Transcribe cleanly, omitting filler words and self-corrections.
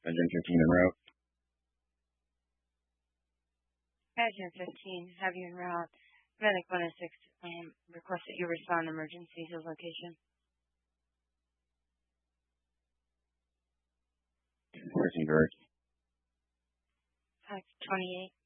Engine 15 en route. Engine 15, have you en route. Medic 106, request that you respond to emergency to location. 13 direct. 28.